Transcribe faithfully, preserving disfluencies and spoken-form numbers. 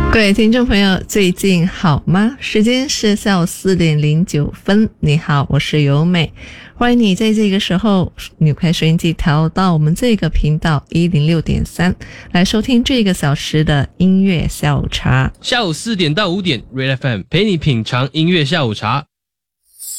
各位听众朋友，最近好吗？时间是下午四点零九分。你好，我是由美，欢迎你在这个时候扭开收音机调到我们这个频道一零六点三，来收听这个小时的音乐下午茶。 下午四点到五点 ，Red F M 陪你品尝音乐下午茶。